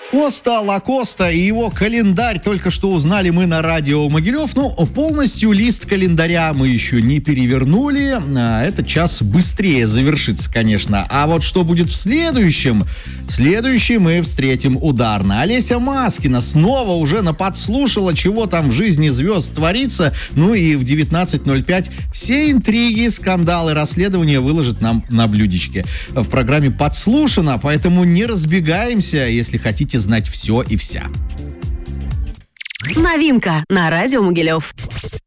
Коста Лакоста и его календарь только что узнали мы на радио Могилев. Ну, полностью лист календаря мы еще не перевернули. Этот час быстрее завершится, конечно. А вот что будет в следующем? Следующий мы встретим ударно. Олеся Маскина снова уже наподслушала, чего там в жизни звезд творится. Ну и в 19:05 все интриги, скандалы, расследования выложит нам на блюдечке. В программе «Подслушано», поэтому не разбегаемся, если хотите знать все и вся. Новинка на радио Могилев.